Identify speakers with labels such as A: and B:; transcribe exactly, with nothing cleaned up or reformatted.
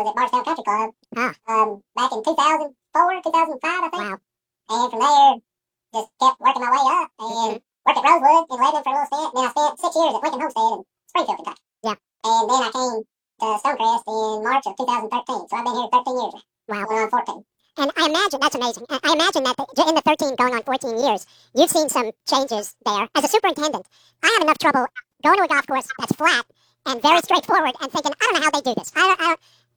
A: was at Bardstown Country Club
B: Ah.
A: um, back in two thousand four, two thousand five, I think.
B: Wow.
A: And from there, just kept working my way up and
B: Mm-hmm.
A: worked at Rosewood in Lebanon for a little stint. Then I spent six years at Lincoln Homestead in Springfield, Kentucky.
B: Yeah.
A: And then I came to Stonecrest in March of two thousand thirteen. So I've been here thirteen years now.
B: Wow.
A: Going on fourteen.
B: And I imagine, that's amazing. I I imagine that the, in the thirteen going on fourteen years, you've seen some changes there. As a superintendent, I have enough trouble going to a golf course that's flat and very straightforward and thinking, I don't know how they do this. I don't, I don't,